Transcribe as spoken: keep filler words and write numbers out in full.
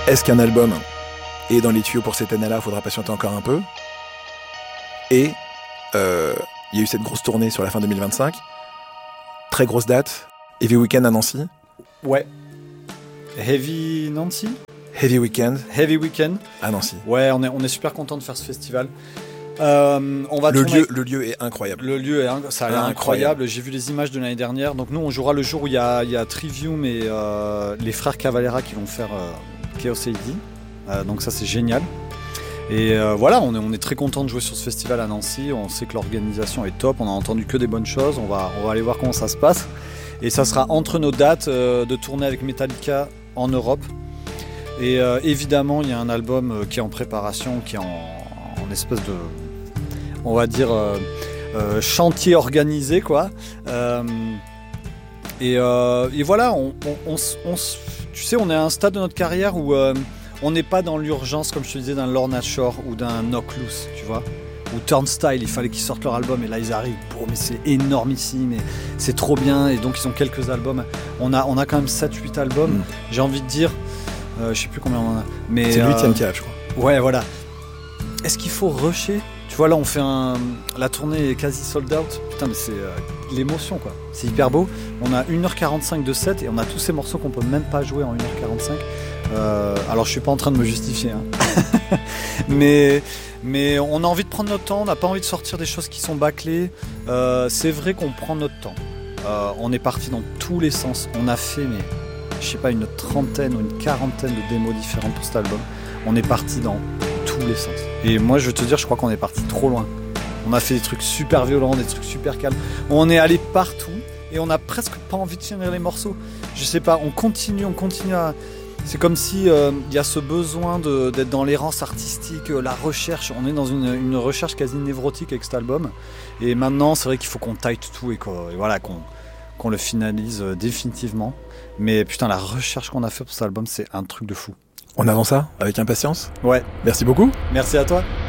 Est-ce qu'un album est dans les tuyaux pour cette année-là? Faudra patienter encore un peu. Et euh, il y a eu cette grosse tournée sur la fin deux mille vingt-cinq. Très grosse date. Heavy Weekend à Nancy. Ouais. Heavy Nancy Heavy Weekend. Heavy Weekend à Nancy. Ouais, on est, on est super content de faire ce festival. Euh, on va le, tourner... lieu, le lieu est incroyable. Le lieu est inc... ça a l'air incroyable. incroyable. J'ai vu les images de l'année dernière. Donc nous, on jouera le jour où il y a, il y a Trivium et euh, les frères Cavalera qui vont faire euh, Chaos A D. Euh, donc ça, c'est génial. Et euh, voilà, on est, on est très content de jouer sur ce festival à Nancy. On sait que l'organisation est top. On a entendu que des bonnes choses. On va, on va aller voir comment ça se passe. Et ça sera entre nos dates euh, de tournée avec Metallica en Europe. Et euh, évidemment, il y a un album euh, qui est en préparation, qui est en, en espèce de, on va dire, euh, euh, chantier organisé, quoi. Euh, et, euh, et voilà, on, on, on, on, tu sais, on est à un stade de notre carrière où euh, on n'est pas dans l'urgence, comme je te disais, d'un Lorna Shore ou d'un Knock Loose, tu vois. Ou Turnstile, il fallait qu'ils sortent leur album et là ils arrivent, bon, mais c'est énormissime et c'est trop bien, et donc ils ont quelques albums. On a, on a quand même sept huit albums, mmh. J'ai envie de dire, euh, je sais plus combien on en a. Mais, c'est le huitième euh, qui arrive, je crois. Ouais, voilà. Est-ce qu'il faut rusher? Tu vois, là on fait un. La tournée est quasi sold out. Putain, mais c'est euh, l'émotion, quoi. C'est hyper beau. On a une heure quarante-cinq de set et on a tous ces morceaux qu'on peut même pas jouer en une heure quarante-cinq. Euh, alors je suis pas en train de me justifier, hein. mais, mais on a envie de prendre notre temps, on n'a pas envie de sortir des choses qui sont bâclées. Euh, c'est vrai qu'on prend notre temps. Euh, on est parti dans tous les sens. On a fait, mais je sais pas, une trentaine ou une quarantaine de démos différentes pour cet album. On est parti dans tous les sens. Et moi, je veux te dire, je crois qu'on est parti trop loin. On a fait des trucs super violents, des trucs super calmes. On est allé partout et on a presque pas envie de finir les morceaux. Je sais pas, on continue, on continue à... C'est comme si il euh, y a ce besoin de, d'être dans l'errance artistique, euh, la recherche. On est dans une, une recherche quasi névrotique avec cet album. Et maintenant, c'est vrai qu'il faut qu'on taille tout et, qu'on, et voilà, qu'on, qu'on le finalise euh, définitivement. Mais putain, la recherche qu'on a fait pour cet album, c'est un truc de fou. On avance ça avec impatience. Ouais. Merci beaucoup. Merci à toi.